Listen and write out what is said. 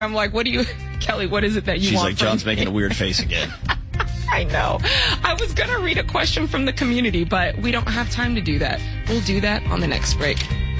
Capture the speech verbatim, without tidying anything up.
I'm like, what do you, Kelly, what is it that you She's want like, from John's me? making a weird face again. I know. I was going to read a question from the community, but we don't have time to do that. We'll do that on the next break.